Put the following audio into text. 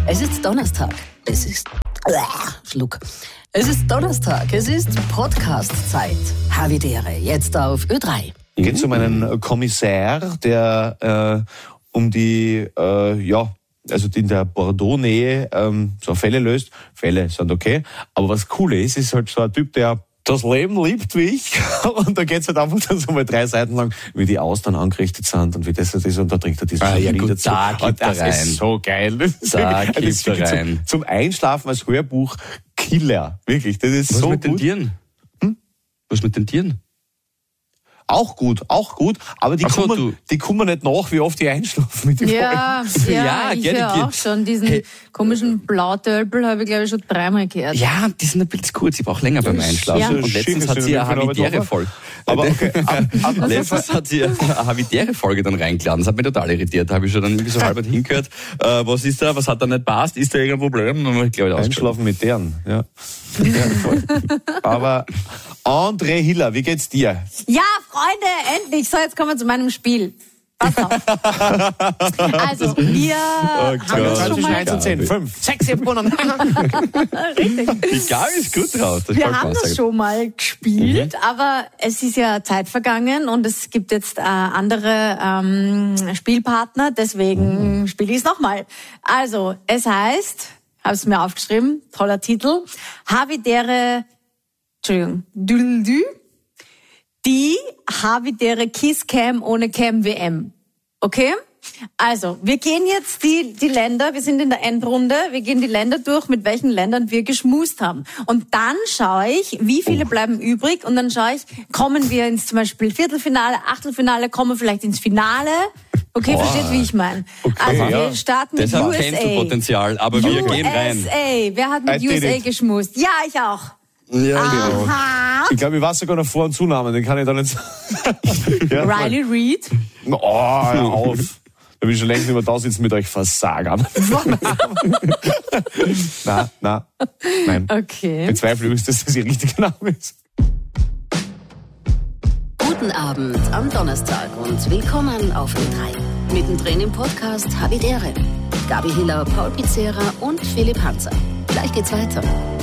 Es ist Donnerstag. Es ist Donnerstag. Es ist Podcast-Zeit. Havidere, jetzt auf Ö3. Geht um einen Kommissär, der um die, also in der Bordeaux-Nähe so Fälle löst. Fälle sind okay. Aber was cool ist halt so ein Typ, der das Leben liebt wie ich. Und da geht's halt einfach dann so mal 3 Seiten lang, wie die Austern angerichtet sind und wie das ist. Und da trinkt er dieses gut, dazu. Das ist so geil. Das ist wirklich zum Einschlafen als Hörbuch Killer. Wirklich, das ist was so mit gut. Den Tieren? Was mit den Tieren? Auch gut. Aber die kommen nicht nach, wie oft die einschlafen mit den Folgen. Ja, ich höre auch schon. Diesen komischen Blautölpel habe ich, glaube ich, schon 3-mal gehört. Ja, die sind ein bisschen kurz. Ich brauche länger beim Einschlafen. Ja. Und letztens hat sie eine Havidere-Folge. Aber okay. Letztens hat sie eine Havidere-Folge dann reingeladen. Das hat mich total irritiert. Da habe ich schon dann irgendwie so halb hingehört. Was ist da? Was hat da nicht passt? Ist da irgendein Problem? Dann ich, Einschlafen mit deren, ja. Voll. Aber André Hiller, wie geht's dir? Ja, Freunde, endlich. So, jetzt kommen wir zu meinem Spiel. Pass auf. Also, wir haben das schon mal... 1 und 10, 5, 6, 7, 8. Richtig. Die Gabi ist gut drauf. Wir haben das schon mal gespielt, aber es ist ja Zeit vergangen und es gibt jetzt andere Spielpartner, deswegen spiele ich es nochmal. Also, es heißt, habe es mir aufgeschrieben, toller Titel, Havidere, die Havidere Kiss-Cam ohne Cam-WM. Okay? Also, wir gehen jetzt die Länder, wir sind in der Endrunde, wir gehen die Länder durch, mit welchen Ländern wir geschmust haben. Und dann schaue ich, wie viele bleiben übrig und dann schaue ich, kommen wir ins zum Beispiel Viertelfinale, Achtelfinale, kommen wir vielleicht ins Finale. Okay, versteht, wie ich meine. Okay, also, wir starten mit Deshalb USA. Cancel-Potenzial, aber wir gehen rein. USA, wer hat mit USA geschmust? Ja, ich auch. Ja, genau. Aha. Ich glaube, ich weiß sogar noch Vor- und Zunamen, den kann ich da nicht sagen. Ja. Riley Reid. Oh, hör auf. Da bin ich schon längst nicht mehr da sitzen mit euch Versagern. Nein. Okay. Bezweifle übrigens, dass das ihr richtiger Name ist. Guten Abend am Donnerstag und willkommen auf Ö3. Mittendrin im Podcast Havidere. Gabi Hiller, Paul Pizzera und Philipp Hanser. Gleich geht's weiter.